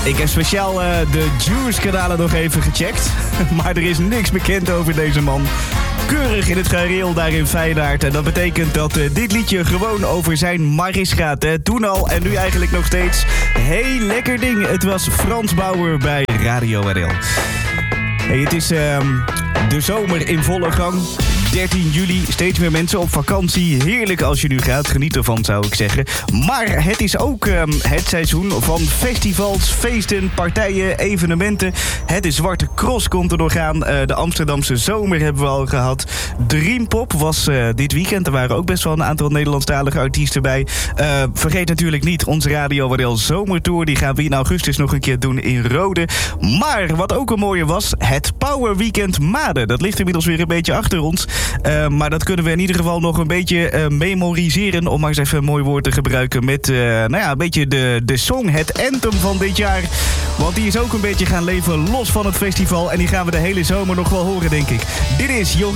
Ik heb speciaal de Juice-kanalen nog even gecheckt. Maar er is niks bekend over deze man. Keurig in het gareel daar in Feyenoord. En dat betekent dat dit liedje gewoon over zijn Maris gaat. Hè. Toen al en nu eigenlijk nog steeds. Heel lekker ding. Het was Frans Bauer bij Radio RL. Hey, het is de zomer in volle gang. 13 juli, steeds meer mensen op vakantie. Heerlijk als je nu gaat, geniet ervan zou ik zeggen. Maar het is ook het seizoen van festivals, feesten, partijen, evenementen. Het is Zwarte Cross komt er nog aan. De Amsterdamse zomer hebben we al gehad. Dreampop was dit weekend. Er waren ook best wel een aantal Nederlandstalige artiesten bij. Vergeet natuurlijk niet onze Radio RL Zomertour. Die gaan we in augustus nog een keer doen in Rode. Maar wat ook een mooie was, het Power Weekend Maden. Dat ligt inmiddels weer een beetje achter ons. Maar dat kunnen we in ieder geval nog een beetje memoriseren. Om maar eens even een mooi woord te gebruiken met een beetje de song, het anthem van dit jaar. Want die is ook een beetje gaan leven los van het festival. En die gaan we de hele zomer nog wel horen, denk ik. Dit is Jorien.